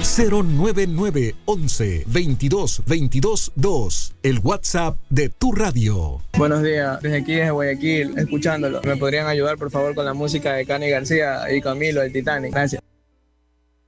099 11 22 22 2. El WhatsApp de tu radio. Buenos días, desde aquí desde Guayaquil, escuchándolo. ¿Me podrían ayudar por favor con la música de Cani García y Camilo, el Titanic? Gracias.